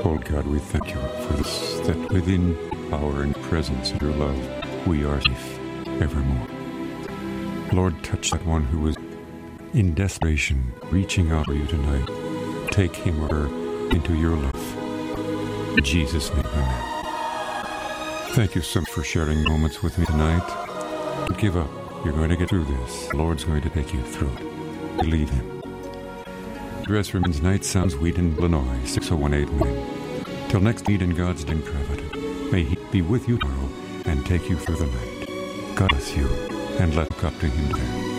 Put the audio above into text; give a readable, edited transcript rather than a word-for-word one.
Oh God, we thank you for this, that within power and presence of your love, we are safe evermore. Lord, touch that one who is in desperation, reaching out for you tonight. Take him or her into your love. In Jesus' name, amen. Thank you so much for sharing moments with me tonight. Don't give up. You're going to get through this. The Lord's going to take you through it. Believe him. The address remains Night Sounds, Wheaton, Illinois, 60189. Till next meet in God's dim Providence. May he be with you tomorrow and take you through the night. God bless you, and let's look up to him there.